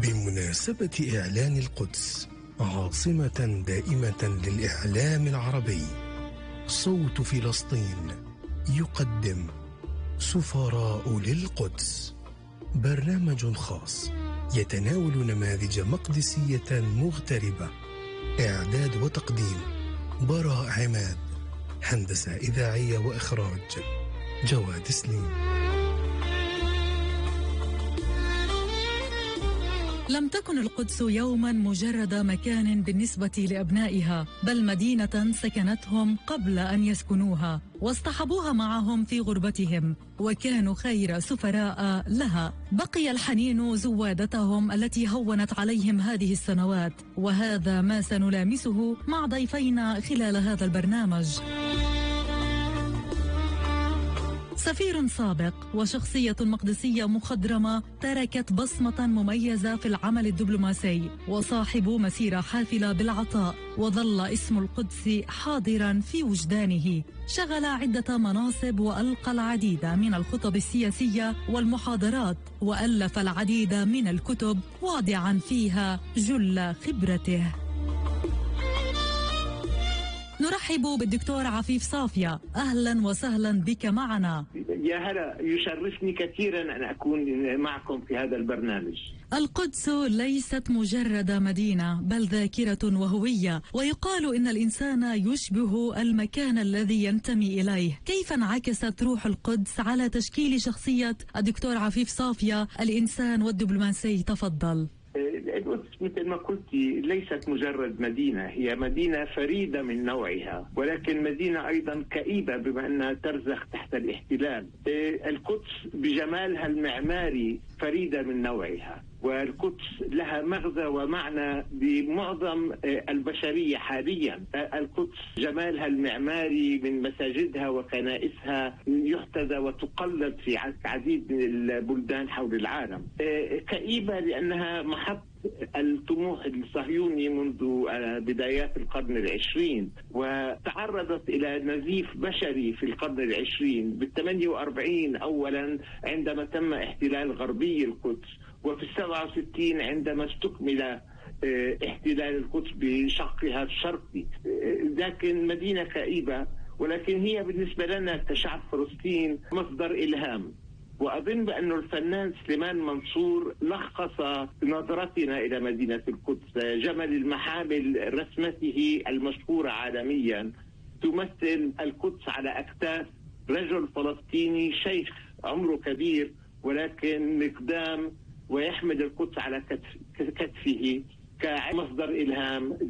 بمناسبة إعلان القدس عاصمة دائمة للإعلام العربي، صوت فلسطين يقدم سفراء للقدس، برنامج خاص يتناول نماذج مقدسية مغتربة. إعداد وتقديم براء عماد، هندسة إذاعية وإخراج جواد سليم. لم تكن القدس يوما مجرد مكان بالنسبة لأبنائها، بل مدينة سكنتهم قبل أن يسكنوها، واصطحبوها معهم في غربتهم، وكانوا خير سفراء لها. بقي الحنين زوادتهم التي هونت عليهم هذه السنوات، وهذا ما سنلامسه مع ضيفينا خلال هذا البرنامج. سفير سابق وشخصية مقدسية مخضرمة تركت بصمة مميزة في العمل الدبلوماسي، وصاحب مسيرة حافلة بالعطاء، وظل اسم القدس حاضرا في وجدانه. شغل عدة مناصب وألقى العديد من الخطب السياسية والمحاضرات، وألف العديد من الكتب واضعا فيها جل خبرته. نرحب بالدكتور عفيف صافية، أهلا وسهلا بك معنا. يا هلا، يشرفني كثيرا أن أكون معكم في هذا البرنامج. القدس ليست مجرد مدينة، بل ذاكرة وهوية، ويقال إن الإنسان يشبه المكان الذي ينتمي إليه. كيف انعكست روح القدس على تشكيل شخصية الدكتور عفيف صافية الإنسان والدبلوماسي؟ تفضل. القدس مثل ما قلت ليست مجرد مدينة، هي مدينة فريدة من نوعها، ولكن مدينة أيضا كئيبة بما أنها ترزخ تحت الاحتلال. القدس بجمالها المعماري فريدة من نوعها، والقدس لها مغزى ومعنى بمعظم البشرية حاليا. القدس جمالها المعماري من مساجدها وكنائسها يحتذى وتقلد في عديد من البلدان حول العالم. كئيبة لأنها محط الطموح الصهيوني منذ بدايات القرن العشرين، وتعرضت إلى نزيف بشري في القرن العشرين بال48 أولا عندما تم احتلال غربي القدس، وفي 67 عندما استكمل احتلال القدس بشقها الشرقي. لكن مدينة كئيبة، ولكن هي بالنسبة لنا كشعب فلسطين مصدر إلهام. وأظن بأن الفنان سليمان منصور لخص نظرتنا إلى مدينة القدس. جمل المحامل رسمته المشهورة عالميا تمثل القدس على أكتاف رجل فلسطيني شيخ عمره كبير ولكن مقدام، ويحمل القدس على كتفه كمصدر إلهام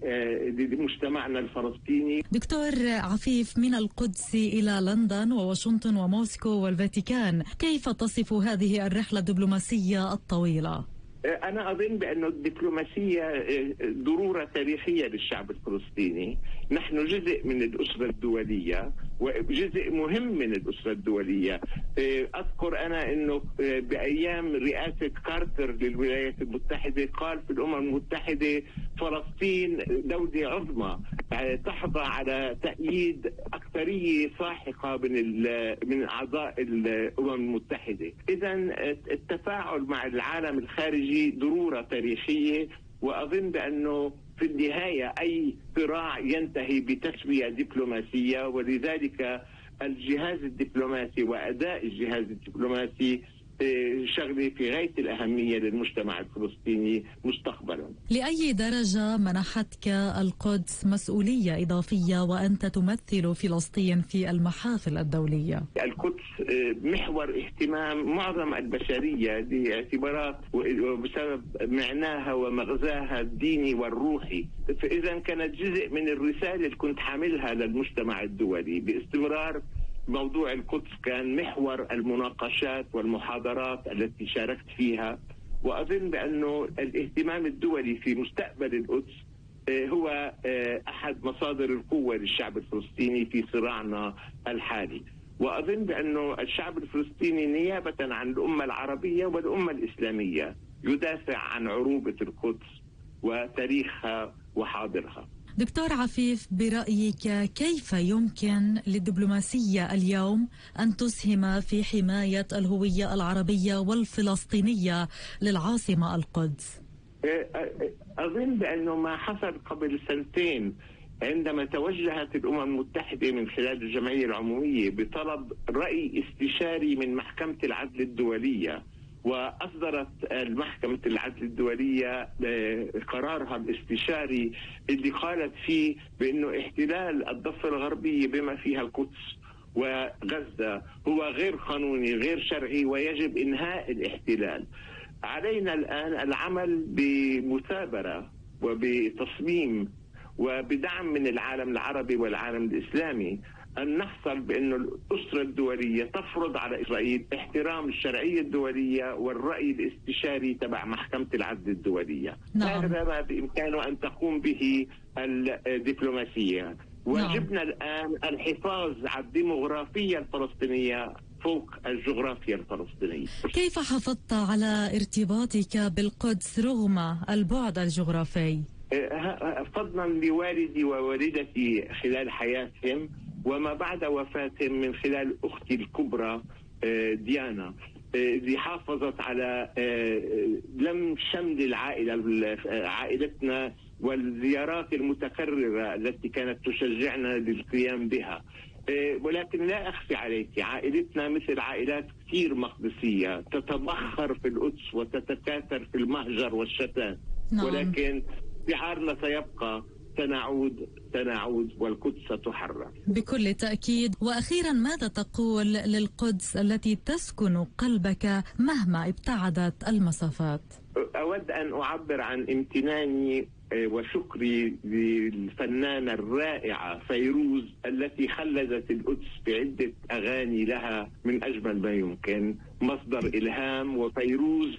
لمجتمعنا الفلسطيني. دكتور عفيف، من القدس إلى لندن وواشنطن وموسكو والفاتيكان، كيف تصف هذه الرحلة الدبلوماسية الطويلة؟ أنا أظن بأن الدبلوماسية ضرورة تاريخية للشعب الفلسطيني. نحن جزء من الأسرة الدولية وجزء مهم من الأسرة الدولية. أذكر أنا أنه بأيام رئاسة كارتر للولايات المتحدة قال في الأمم المتحدة فلسطين دولة عظمى تحظى على تأييد أكثرية ساحقة من أعضاء الأمم المتحدة. إذن التفاعل مع العالم الخارجي ضرورة تاريخية، وأظن بأنه في النهاية أي صراع ينتهي بتسوية دبلوماسية، ولذلك الجهاز الدبلوماسي وأداء الجهاز الدبلوماسي شغلة في غاية الأهمية للمجتمع الفلسطيني مستقبلا. لأي درجة منحتك القدس مسؤولية إضافية وأنت تمثل فلسطين في المحافل الدولية؟ القدس محور اهتمام معظم البشرية لاعتبارات وبسبب معناها ومغزاها الديني والروحي، فإذا كانت جزء من الرسالة اللي كنت حاملها للمجتمع الدولي. باستمرار موضوع القدس كان محور المناقشات والمحاضرات التي شاركت فيها، وأظن بأنه الاهتمام الدولي في مستقبل القدس هو أحد مصادر القوة للشعب الفلسطيني في صراعنا الحالي. وأظن بأنه الشعب الفلسطيني نيابة عن الأمة العربية والأمة الإسلامية يدافع عن عروبة القدس وتاريخها وحاضرها. دكتور عفيف، برأيك كيف يمكن للدبلوماسية اليوم أن تسهم في حماية الهوية العربية والفلسطينية للعاصمة القدس؟ أظن بأنه ما حصل قبل سنتين عندما توجهت الأمم المتحدة من خلال الجمعية العمومية بطلب رأي استشاري من محكمة العدل الدولية، وأصدرت المحكمة العدل الدولية قرارها الاستشاري اللي قالت فيه بأنه احتلال الضفة الغربية بما فيها القدس وغزة هو غير قانوني غير شرعي ويجب إنهاء الاحتلال. علينا الآن العمل بمثابرة وبتصميم وبدعم من العالم العربي والعالم الإسلامي أن نحصل بأن الأسرة الدولية تفرض على إسرائيل احترام الشرعية الدولية والرأي الاستشاري تبع محكمة العدل الدولية. هذا ما بإمكانه أن تقوم به الدبلوماسية. واجبنا الآن الحفاظ على الديموغرافية الفلسطينية فوق الجغرافيا الفلسطينية. كيف حافظت على ارتباطك بالقدس رغم البعد الجغرافي؟ فضلا لوالدي ووالدتي خلال حياتهم وما بعد وفاتهم من خلال أختي الكبرى ديانا اللي حافظت على لم شمل العائلة عائلتنا والزيارات المتكررة التي كانت تشجعنا للقيام بها. ولكن لا أخفي عليك عائلتنا مثل عائلات كثير مقدسية تتبخر في القدس وتتكاثر في المهجر والشتات. ولكن شعارنا سيبقى سنعود والقدس ستحرر بكل تأكيد. وأخيرا، ماذا تقول للقدس التي تسكن قلبك مهما ابتعدت المسافات؟ أود أن أعبر عن امتناني وشكري للفنانة الرائعة فيروز التي خلدت القدس بعدة أغاني لها من أجمل ما يمكن، مصدر إلهام. وفيروز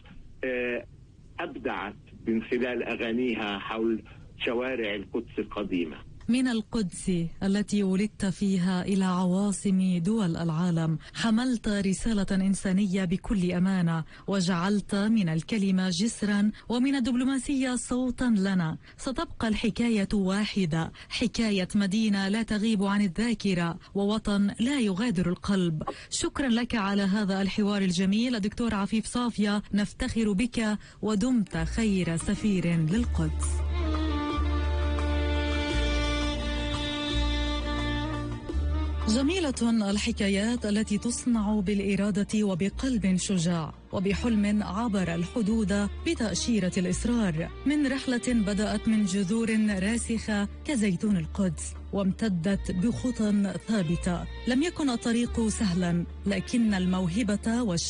أبدعت من خلال أغانيها حول شوارع القدس القديمة. من القدس التي ولدت فيها إلى عواصم دول العالم حملت رسالة إنسانية بكل أمانة، وجعلت من الكلمة جسرا ومن الدبلوماسية صوتا لنا. ستبقى الحكاية واحدة، حكاية مدينة لا تغيب عن الذاكرة ووطن لا يغادر القلب. شكرا لك على هذا الحوار الجميل الدكتور عفيف صافية، نفتخر بك ودمت خير سفير للقدس. جميلة الحكايات التي تصنع بالإرادة وبقلب شجاع وبحلم عبر الحدود بتأشيرة الإصرار، من رحلة بدأت من جذور راسخة كزيتون القدس وامتدت بخطى ثابتة. لم يكن الطريق سهلا، لكن الموهبة